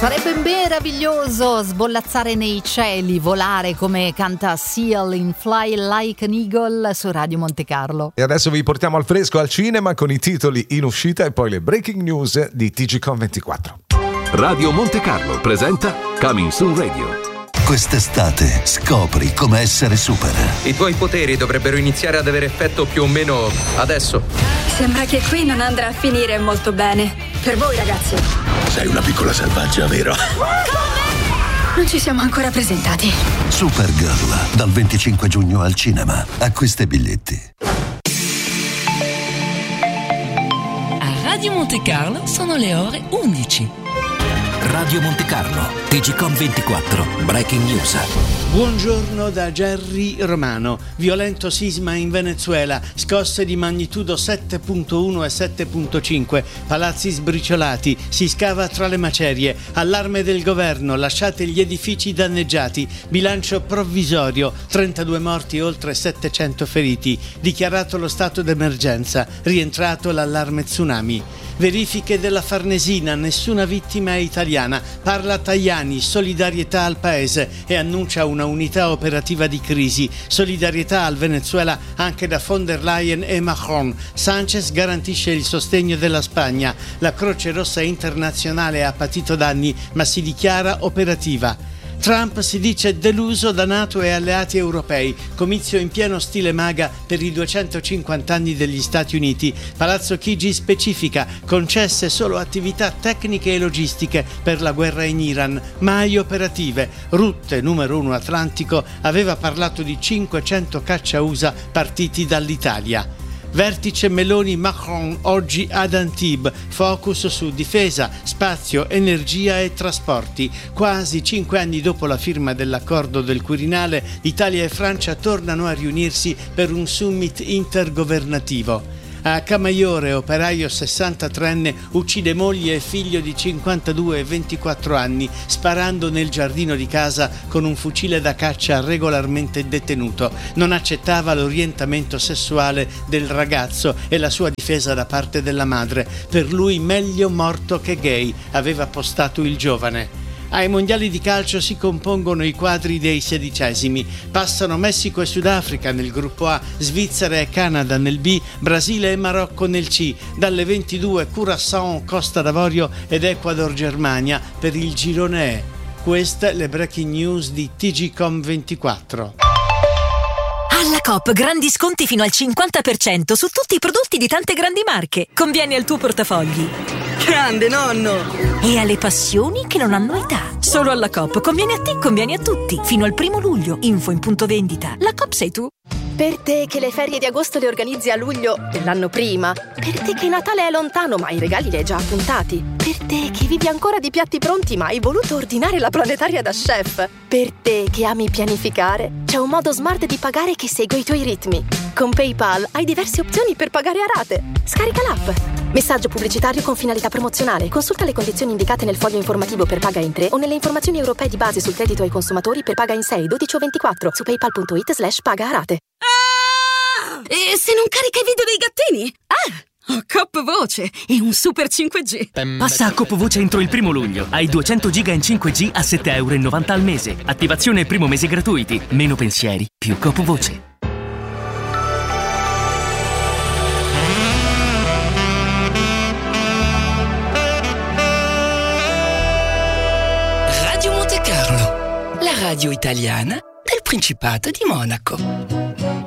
Sarebbe meraviglioso sbollazzare nei cieli, volare come canta Seal in Fly Like an Eagle su Radio Monte Carlo. E adesso vi portiamo al fresco al cinema con i titoli in uscita e poi le breaking news di TGcom 24. Radio Monte Carlo presenta Coming Soon Radio. Quest'estate scopri come essere super. I tuoi poteri dovrebbero iniziare ad avere effetto più o meno adesso. Sembra che qui non andrà a finire molto bene. Per voi, ragazzi. Sei una piccola selvaggia, vero? Non ci siamo ancora presentati. Supergirl, dal 25 giugno al cinema. Acquista i biglietti. A Radio Monte Carlo sono le ore 11. Radio Monte Carlo, TGcom 24, Breaking News. Buongiorno da Jerry Romano. Violento sisma in Venezuela, scosse di magnitudo 7.1 e 7.5, palazzi sbriciolati, si scava tra le macerie, allarme del governo, lasciate gli edifici danneggiati, bilancio provvisorio, 32 morti, oltre 700 feriti, dichiarato lo stato d'emergenza, rientrato l'allarme tsunami. Verifiche della Farnesina, nessuna vittima è italiana, parla Tajani, solidarietà al paese e annuncia una unità operativa di crisi, solidarietà al Venezuela anche da von der Leyen e Macron. Sánchez garantisce il sostegno della Spagna, la Croce Rossa internazionale ha patito danni ma si dichiara operativa. Trump si dice deluso da NATO e alleati europei, comizio in pieno stile MAGA per i 250 anni degli Stati Uniti. Palazzo Chigi specifica, concesse solo attività tecniche e logistiche per la guerra in Iran, mai operative. Rutte, numero 1 Atlantico, aveva parlato di 500 caccia USA partiti dall'Italia. Vertice Meloni-Macron oggi ad Antibes, focus su difesa, spazio, energia e trasporti. Quasi 5 anni dopo la firma dell'accordo del Quirinale, Italia e Francia tornano a riunirsi per un summit intergovernativo. A Camaiore, operaio 63enne uccide moglie e figlio di 52 e 24 anni sparando nel giardino di casa con un fucile da caccia regolarmente detenuto. Non accettava l'orientamento sessuale del ragazzo e la sua difesa da parte della madre. Per lui meglio morto che gay, aveva postato il giovane. Ai mondiali di calcio si compongono i quadri dei 16esimi. Passano Messico e Sudafrica nel gruppo A, Svizzera e Canada nel B, Brasile e Marocco nel C. Dalle 22 Curaçao, Costa d'Avorio ed Ecuador Germania per il girone E. Queste le breaking news di TGcom 24. Alla Coop grandi sconti fino al 50% su tutti i prodotti di tante grandi marche. Conviene al tuo portafogli. Grande nonno! E alle passioni che non hanno età. Solo alla Coop conviene a te, conviene a tutti. Fino al 1 luglio. Info in punto vendita. La Coop sei tu. Per te che le ferie di agosto le organizzi a luglio dell'anno prima. Per te che Natale è lontano ma i regali li hai già appuntati. Per te che vivi ancora di piatti pronti ma hai voluto ordinare la planetaria da chef. Per te che ami pianificare, c'è un modo smart di pagare che segue i tuoi ritmi. Con PayPal hai diverse opzioni per pagare a rate. Scarica l'app. Messaggio pubblicitario con finalità promozionale. Consulta le condizioni indicate nel foglio informativo per paga in 3 o nelle informazioni europee di base sul credito ai consumatori per paga in 6, 12 o 24 su paypal.it/paga a rate. E se non carica i video dei gattini? Ho Coop Voce e un super 5G. Passa a Coop Voce entro il 1 luglio. Hai 200 giga in 5G a €7,90 al mese. Attivazione e primo mese gratuiti. Meno pensieri, più Coop Voce. Radio Monte Carlo, la radio italiana del Principato di Monaco.